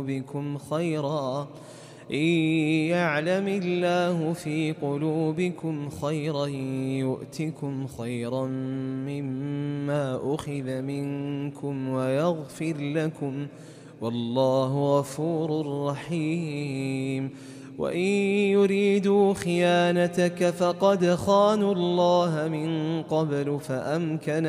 بكم خيرا إن يعلم الله في قلوبكم خيرا يؤتكم خيرا مما أخذ منكم ويغفر لكم والله غفور رحيم وإن يريدوا خيانتك فقد خانوا الله من قبل فأمكن